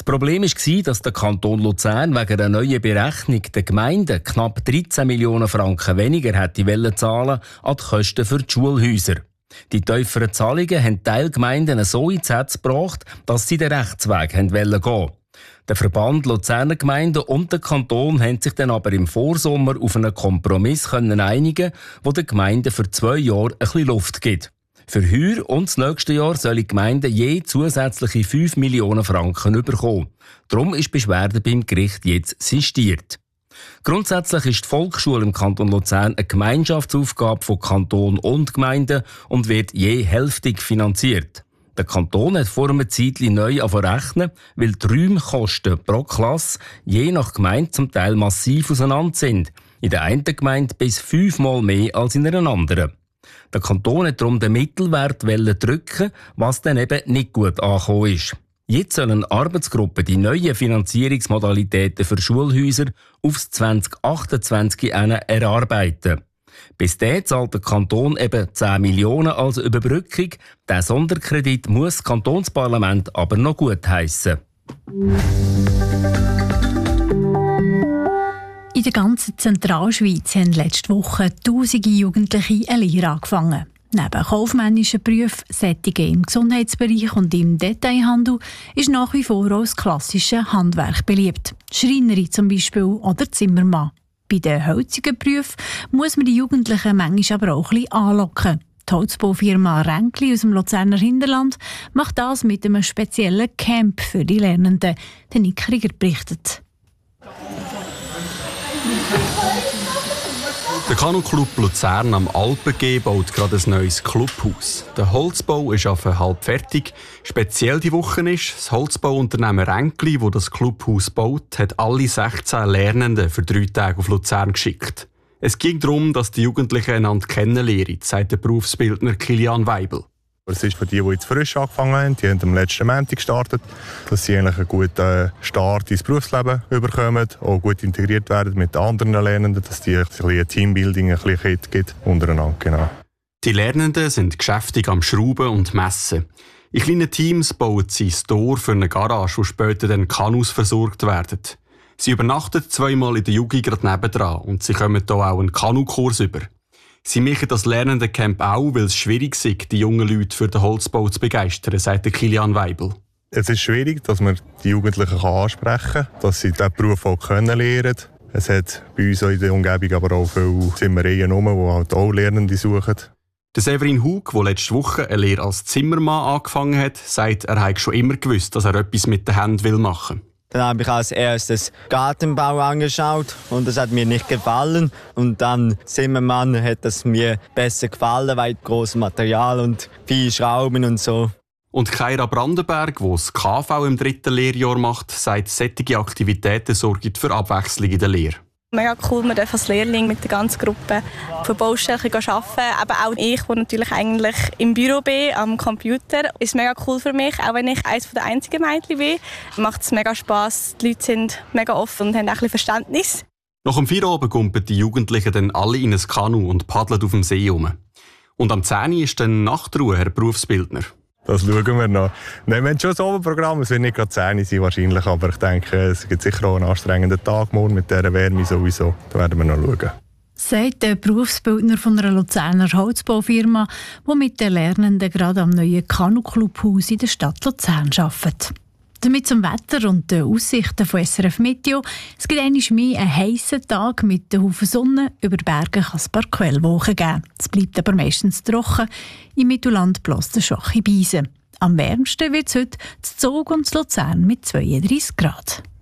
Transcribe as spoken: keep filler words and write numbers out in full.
Problem war, dass der Kanton Luzern wegen der neuen Berechnung der Gemeinden knapp dreizehn Millionen Franken weniger hätte wollen zahlen an die Kosten für die Schulhäuser. Die tieferen Zahlungen haben Teilgemeinden so ins Herz gebracht, dass sie den Rechtsweg gehen wollten. Der Verband Luzerner Gemeinden und der Kanton haben sich dann aber im Vorsommer auf einen Kompromiss einigen, der den Gemeinden für zwei Jahre ein bisschen Luft gibt. Für heuer und das nächste Jahr sollen die Gemeinden je zusätzliche fünf Millionen Franken bekommen. Darum ist die Beschwerde beim Gericht jetzt sistiert. Grundsätzlich ist die Volksschule im Kanton Luzern eine Gemeinschaftsaufgabe von Kanton und Gemeinden und wird je hälftig finanziert. Der Kanton hat vor einer Zeit neu rechnen, weil die Räumkosten pro Klasse je nach Gemeinde zum Teil massiv auseinander sind. In der einen Gemeinde bis fünfmal mehr als in einer anderen. Der Kanton hat darum den Mittelwert drücken, was dann eben nicht gut angekommen ist. Jetzt sollen Arbeitsgruppen die neuen Finanzierungsmodalitäten für Schulhäuser aufs zwanzig achtundzwanzig erarbeiten. Bis dahin zahlt der Kanton eben zehn Millionen als Überbrückung. Der Sonderkredit muss das Kantonsparlament aber noch gutheissen. In der ganzen Zentralschweiz haben letzte Woche tausende Jugendliche eine Lehre angefangen. Neben kaufmännischen Berufen, Sättigen im Gesundheitsbereich und im Detailhandel ist nach wie vor auch das klassische Handwerk beliebt. Schreinerin zum Beispiel oder Zimmermann. Bei den holzigen Berufen muss man die Jugendlichen manchmal aber auch ein bisschen anlocken. Die Holzbaufirma Ränkli aus dem Luzerner Hinterland macht das mit einem speziellen Camp für die Lernenden. Der Nick Krieger berichtet. Der Kanuclub Luzern am Alpengee baut gerade ein neues Clubhaus. Der Holzbau ist auf halb fertig. Speziell die Woche ist, das Holzbauunternehmen Ränkli, das das Clubhaus baut, hat alle sechzehn Lernenden für drei Tage auf Luzern geschickt. Es ging darum, dass die Jugendlichen einander kennenlernen, sagt der Berufsbildner Kilian Weibel. Es ist für die, die jetzt frisch angefangen haben, die haben am letzten Montag gestartet, dass sie eigentlich einen guten Start ins Berufsleben bekommen, auch gut integriert werden mit den anderen Lernenden, dass die ein bisschen Teambuilding ein bisschen gibt untereinander. Genau. Die Lernenden sind geschäftig am Schrauben und Messen. In kleinen Teams bauen sie ein Tor für eine Garage, wo später dann Kanus versorgt werden. Sie übernachten zweimal in der Jugend gerade nebendran und sie kommen hier auch einen Kanukurs über. Sie machen das Lernendencamp auch, weil es schwierig ist, die jungen Leute für den Holzbau zu begeistern, sagt Kilian Weibel. Es ist schwierig, dass man die Jugendlichen ansprechen kann, dass sie diesen Beruf auch lernen können. Es hat bei uns in der Umgebung aber auch viele Zimmereien herum, die halt auch Lernende suchen. Der Severin Hug, der letzte Woche eine Lehre als Zimmermann angefangen hat, sagt, er habe schon immer gewusst, dass er etwas mit den Händen machen will. Dann habe ich als erstes Gartenbau angeschaut und das hat mir nicht gefallen. Und dann Zimmermann hat es mir besser gefallen, weil großes Material und viele Schrauben und so. Und Kaira Brandenberg, die das K V im dritten Lehrjahr macht, sagt, solche Aktivitäten sorgen für Abwechslung in der Lehre. Mega cool, man darf als Lehrling mit der ganzen Gruppe von Baustellen arbeiten. Aber auch ich, die natürlich eigentlich im Büro bin, am Computer, ist mega cool für mich. Auch wenn ich eines der einzigen Mädchen bin, macht es mega Spass. Die Leute sind mega offen und haben auch ein bisschen Verständnis. Nach dem Feierabend kumpen die Jugendlichen dann alle in ein Kanu und paddeln auf dem See herum. Und am zehn Uhr ist dann Nachtruhe, Herr Berufsbildner. Das schauen wir noch. Nein, wir haben schon ein Oberprogramm, es wird nicht gerade zehn sein wahrscheinlich, aber ich denke, es gibt sicher auch einen anstrengenden Tag morgen mit dieser Wärme sowieso. Da werden wir noch schauen. Sagt der Berufsbildner von einer Luzerner Holzbaufirma, die mit den Lernenden gerade am neuen Kanu-Clubhaus in der Stadt Luzern arbeitet. Damit zum Wetter und den Aussichten von S R F Meteo. Es gibt einmal mehr einen heissen Tag mit einem Haufen Sonne. Über Bergen kann es ein paar Quellwolken geben. Es bleibt aber meistens trocken. Im Mittelland bläst eine schwache Brise. Am wärmsten wird es heute in Zug und in Luzern mit zweiunddreissig Grad.